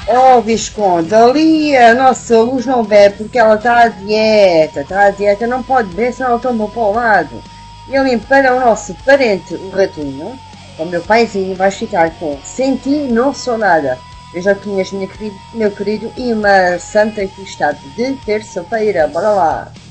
Oh, Visconde, ali a nossa luz não bebe porque ela está à dieta, não pode beber senão ela toma para o lado. E ali para o nosso parente, o ratinho, o meu paizinho, vais ficar com sem ti não sou nada. Eu já conheço, meu querido, e uma santa que está de terça-feira, bora lá.